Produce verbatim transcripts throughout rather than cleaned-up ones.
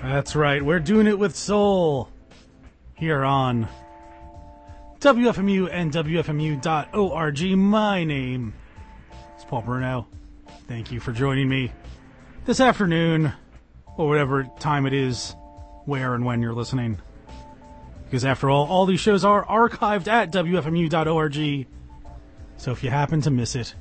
That's right, we're doing it with soul here on W F M U and W F M U dot org. My name is Paul Bruno. Thank you for joining me this afternoon, or whatever time it is, where and when you're listening. Because after all, all these shows are archived at W F M U dot org. So if you happen to miss it,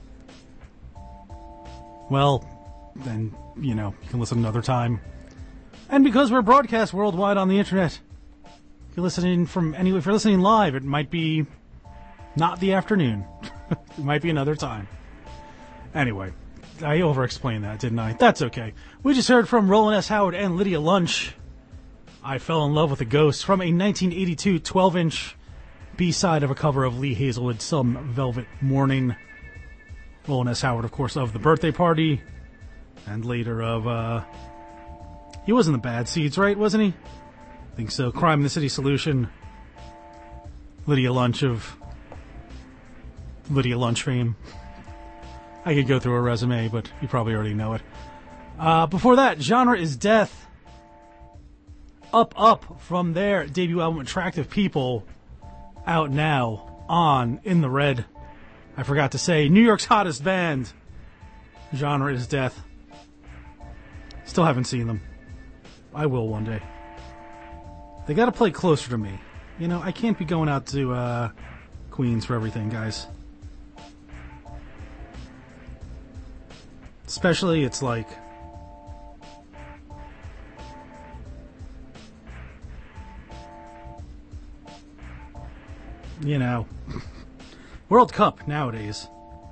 well, then, you know, you can listen another time. And because we're broadcast worldwide on the internet, if you're listening from anywhere, if you're listening live, it might be not the afternoon. It might be another time. Anyway, I over-explained that, didn't I? That's okay. We just heard from Roland S. Howard and Lydia Lunch. I Fell in Love with a Ghost from a nineteen eighty-two twelve-inch B-side of a cover of Lee Hazelwood's Some Velvet Morning. Roland S. Howard, of course, of The Birthday Party, and later of, uh... he was in the Bad Seeds, right? Wasn't he? I think so. Crime in the City Solution. Lydia Lunch of Lydia Lunch fame. I could go through her resume, but you probably already know it. Uh, before that, Genre is Death. Up, Up from their debut album, Attractive People, out now on In the Red. I forgot to say, New York's hottest band. Genre is Death. Still haven't seen them. I will one day. They gotta play closer to me. You know, I can't be going out to uh, Queens for everything, guys. Especially, it's like... you know... World Cup nowadays.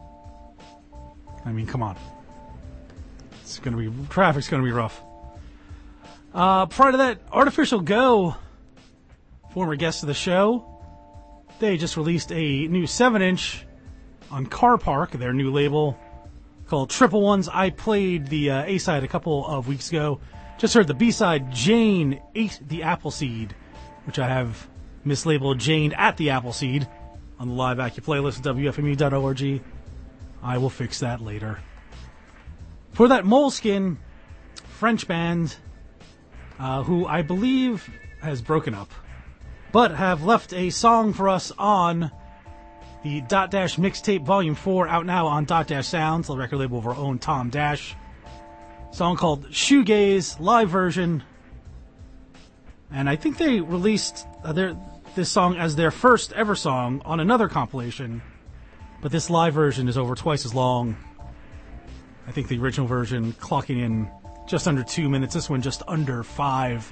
I mean, come on. It's gonna be... traffic's gonna be rough. Uh, prior to that, Artificial Go, former guest of the show, they just released a new seven-inch on Car Park, their new label, called Triple Ones. I played the uh, A-side a couple of weeks ago. Just heard the B-side, Jane Ate the Appleseed, which I have mislabeled Jane at the Appleseed on the Live Acu playlist at W F M U dot org. I will fix that later. For that, Moleskine, French band... Uh, who I believe has broken up, but have left a song for us on the Dot Dash Mixtape Volume four, out now on Dot Dash Sounds, the record label of our own Tom Dash. Song called Shoegaze, live version. And I think they released uh, their, this song as their first ever song on another compilation, but this live version is over twice as long. I think the original version clocking in just under two minutes, this one just under five.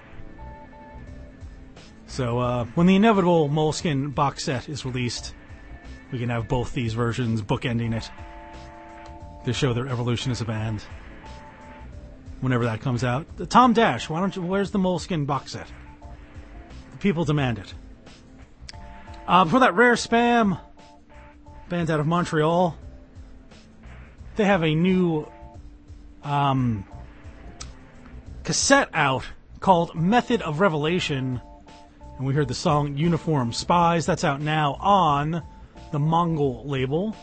So uh, when the inevitable Moleskine box set is released, we can have both these versions bookending it to show their evolution as a band. Whenever that comes out. The Tom Dash, why don't you, where's the Moleskine box set? The people demand it. Uh, before that, Rare Spam, band out of Montreal. They have a new... Um, cassette out called Method of Revelation, and we heard the song Uniform Spies. That's out now on the Mongol label.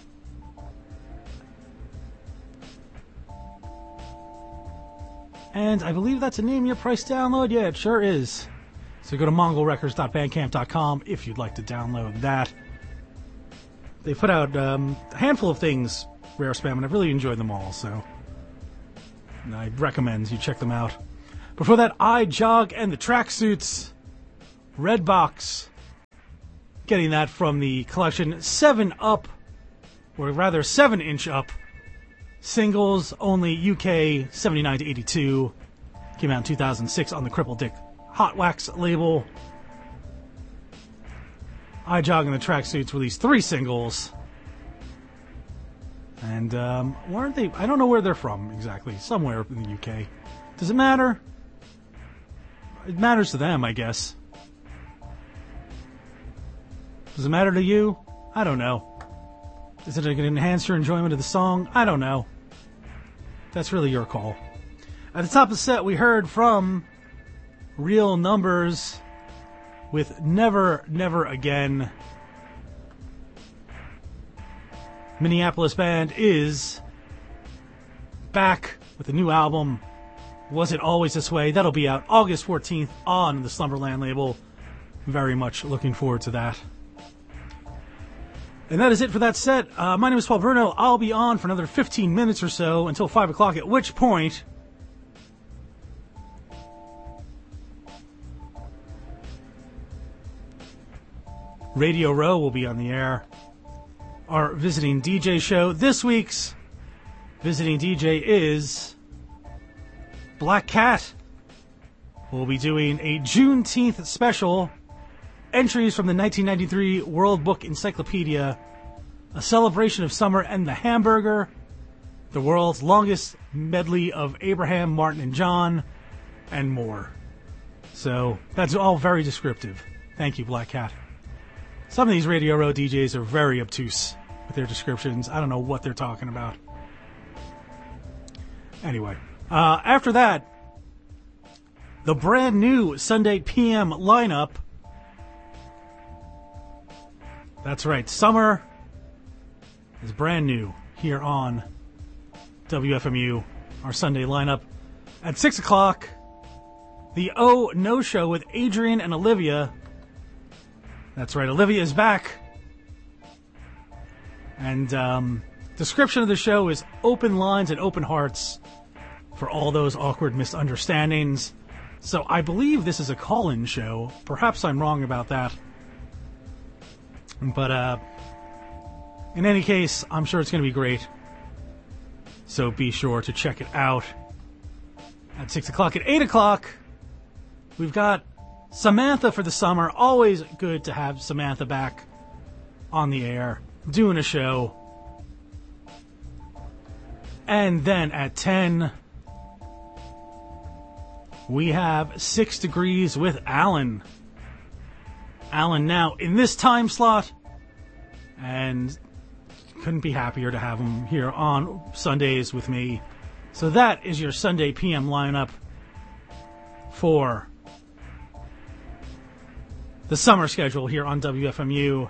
And I believe that's a name your price download. Yeah, it sure is. So go to mongol records dot bandcamp dot com if you'd like to download that. They put out um, a handful of things, Rare Spam, and I've really enjoyed them all, so I recommend you check them out. Before that, I Jog and the Tracksuits, Red Box, getting that from the collection seven Up, or rather seven inch Up, singles, only U K seventy-nine to eighty-two, came out in two thousand six on the Cripple Dick Hot Wax label. I Jog and the Tracksuits released three singles, and um, where are they? I don't know where they're from exactly, somewhere in the U K. Does it matter? It matters to them, I guess. Does it matter to you? I don't know. Is it going to enhance your enjoyment of the song? I don't know. That's really your call. At the top of the set, we heard from Real Numbers with Never, Never Again. Minneapolis band is back with a new album, Was It Always This Way? That'll be out August fourteenth on the Slumberland label. Very much looking forward to that. And that is it for that set. Uh, my name is Paul Bruno. I'll be on for another fifteen minutes or so until five o'clock, at which point Radio Row will be on the air. Our visiting D J show. This week's visiting D J is Black Cat. We'll be doing a Juneteenth special. Entries from the nineteen ninety-three World Book Encyclopedia. A celebration of summer and the hamburger. The world's longest medley of Abraham, Martin, and John. And more. So, that's all very descriptive. Thank you, Black Cat. Some of these Radio Row D Js are very obtuse with their descriptions. I don't know what they're talking about. Anyway, uh, after that, the brand new Sunday P M lineup. That's right, summer is brand new here on W F M U, our Sunday lineup. At six o'clock, the Oh No Show with Adrian and Olivia. That's right, Olivia is back. And um, description of the show is open lines and open hearts for all those awkward misunderstandings. So I believe this is a call-in show. Perhaps I'm wrong about that. But uh, in any case, I'm sure it's going to be great. So be sure to check it out. At six o'clock, at eight o'clock, we've got Samantha for the summer. Always good to have Samantha back on the air, doing a show. And then at ten, we have Six Degrees with Alan. Alan now in this time slot, and couldn't be happier to have him here on Sundays with me. So that is your Sunday P M lineup for the summer schedule here on W F M U.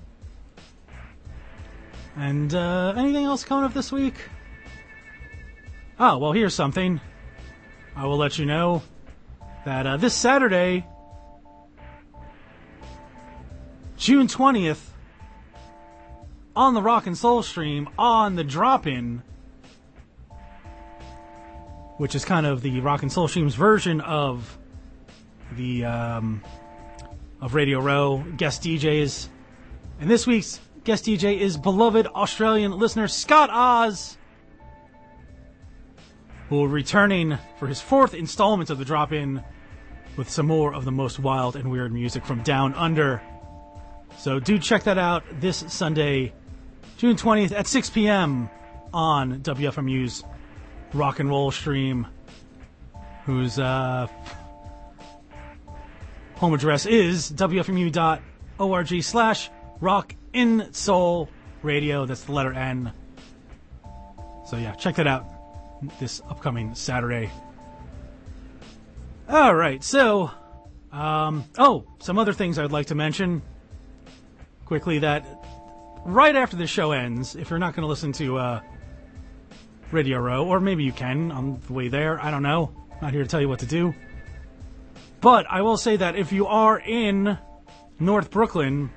And uh, anything else coming up this week? Oh, well, here's something. I will let you know that uh, this Saturday, June twentieth, on the Rock and Soul stream, on the Drop-In, which is kind of the Rock and Soul stream's version of the um, of Radio Row guest D Js. And this week's guest D J is beloved Australian listener Scott Oz, who will be returning for his fourth installment of the Drop-In with some more of the most wild and weird music from Down Under. So do check that out this Sunday, June twentieth at six p.m. on W F M U's Rock and Roll stream, whose uh, home address is W F M U dot org slash rock in soul radio. That's the letter N. So yeah, check that out this upcoming Saturday. All right, so um, oh, some other things I'd like to mention quickly. That right after the show ends, if you're not going to listen to uh, Radio Row, or maybe you can on the way there, I don't know. Not here to tell you what to do. But I will say that if you are in North Brooklyn,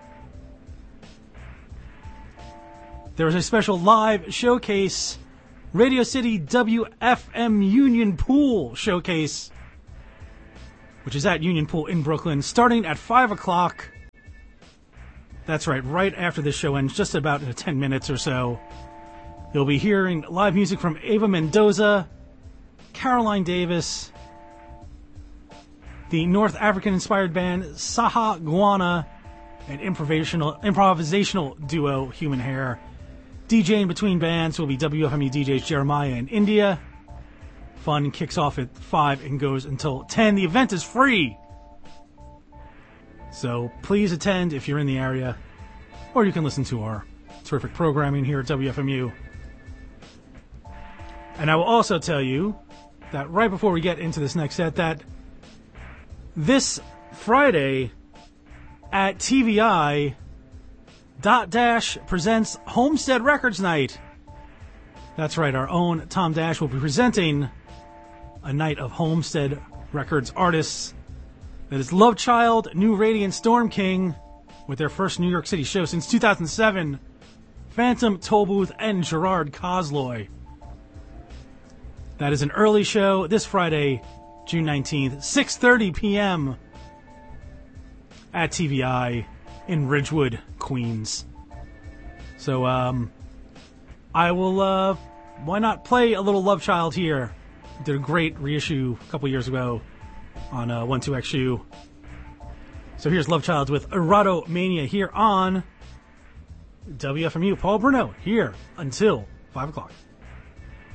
there is a special live showcase, Radio City W F M Union Pool showcase, which is at Union Pool in Brooklyn, starting at five o'clock. That's right, right after this show ends, just about in ten minutes or so. You'll be hearing live music from Ava Mendoza, Caroline Davis, the North African-inspired band Saha Guana, and improvisational, improvisational duo Human Hair. DJing between bands will be W F M U D Js Jeremiah and India. Fun kicks off at five and goes until ten. The event is free, so please attend if you're in the area, or you can listen to our terrific programming here at W F M U. And I will also tell you that right before we get into this next set, that this Friday at T V I, Dot Dash presents Homestead Records Night. That's right, our own Tom Dash will be presenting a night of Homestead Records artists. That is Love Child, New Radiant, Storm King, with their first New York City show since two thousand seven. Phantom, Tollbooth, and Gerard Cosloy. That is an early show this Friday, June nineteenth, six thirty p.m. at T V I in Ridgewood, Queens. So, um, I will, uh, why not play a little Love Child here? Did a great reissue a couple years ago on uh, one two X U. So here's Love Child with Erotomania here on W F M U. Paul Bruno here until five o'clock.